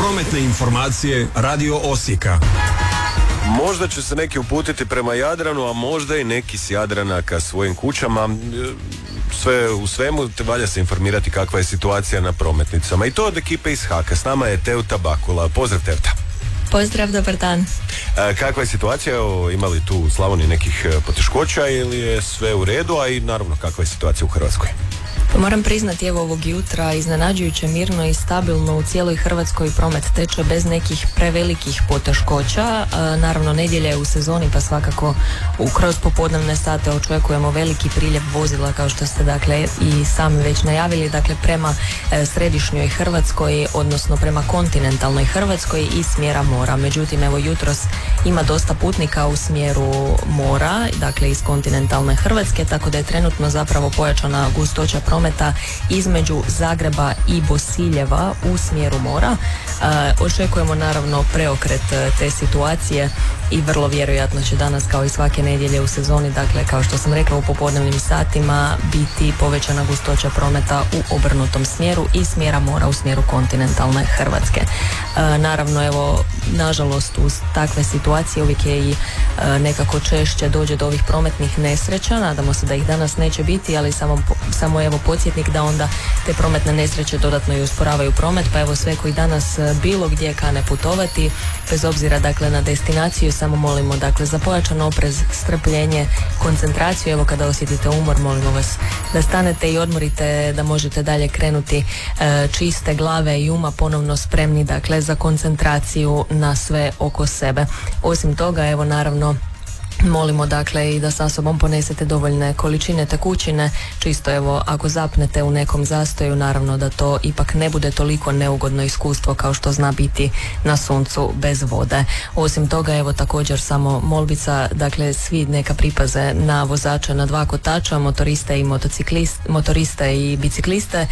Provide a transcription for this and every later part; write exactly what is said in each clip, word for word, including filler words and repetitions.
Prometne informacije Radio Osijeka. Možda će se neki uputiti prema Jadranu, a možda i neki s Jadrana ka svojim kućama. Sve u svemu te valja se informirati kakva je situacija na prometnicama. I to od ekipe iz Haka. S nama je Teuta Bakula. Pozdrav, Teuta. Pozdrav, dobar dan. E, kakva je situacija? Evo, ima li tu u Slavoniji nekih poteškoća ili je sve u redu, a i naravno kakva je situacija u Hrvatskoj? Moram priznati, evo ovog jutra iznenađujuće mirno i stabilno u cijeloj Hrvatskoj promet teče bez nekih prevelikih poteškoća. E, naravno, nedjelja je u sezoni, pa svakako u kroz popodnevne sate očekujemo veliki priljev vozila, kao što ste dakle i sami već najavili, dakle prema e, središnjoj Hrvatskoj, odnosno prema kontinentalnoj Hrvatskoj i smjera mora. Međutim, evo jutros ima dosta putnika u smjeru mora, dakle iz kontinentalne Hrvatske, tako da je trenutno zapravo pojačana gustoća prometa između Zagreba i Bosiljeva u smjeru mora. E, očekujemo naravno preokret te situacije i vrlo vjerojatno će danas, kao i svake nedjelje u sezoni, dakle kao što sam rekla, u popodnevnim satima biti povećana gustoća prometa u obrnutom smjeru i smjera mora u smjeru kontinentalne Hrvatske. E, naravno, evo, nažalost uz takve situacije uvijek je i e, nekako češće dođe do ovih prometnih nesreća. Nadamo se da ih danas neće biti, ali samo, samo evo podsjetnik da onda te prometne nesreće dodatno i usporavaju promet, pa evo sve koji danas bilo gdje kane putovati, bez obzira dakle na destinaciju, samo molimo dakle za pojačan oprez, strpljenje, koncentraciju. Evo kada osjetite umor, molimo vas da stanete i odmorite, da možete dalje krenuti e, čiste glave i uma, ponovno spremni dakle za koncentraciju na sve oko sebe. Osim toga, evo naravno molimo dakle i da sa sobom ponesete dovoljne količine tekućine, čisto evo ako zapnete u nekom zastoju, naravno da to ipak ne bude toliko neugodno iskustvo kao što zna biti na suncu bez vode. Osim toga, evo također samo molbica, dakle svi neka pripaze na vozače na dva kotača, motoriste i motocikliste, motoriste i bicikliste,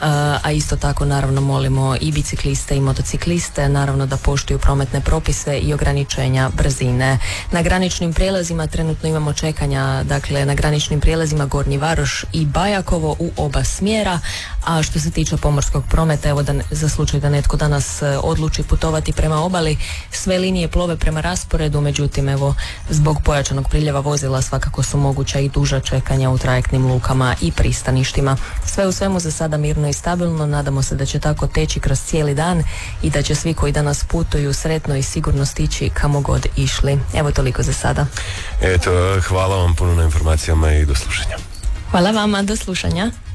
a isto tako naravno molimo i bicikliste i motocikliste naravno da poštuju prometne propise i ograničenja brzine. Na graničnim prijelazima trenutno imamo čekanja, dakle na graničnim prijelazima Gornji Varoš i Bajakovo u oba smjera, a što se tiče pomorskog prometa, evo da za slučaj da netko danas odluči putovati prema obali, sve linije plove prema rasporedu, međutim evo zbog pojačanog priljeva vozila svakako su moguća i duža čekanja u trajektnim lukama i pristaništima. Sve u svemu za sada mirno i stabilno, nadamo se da će tako teći kroz cijeli dan i da će svi koji danas putuju sretno i sigurno stići kamo god išli. Evo toliko za sada. Eto, hvala vam puno na informacijama i do slušanja. Hvala vama, do slušanja.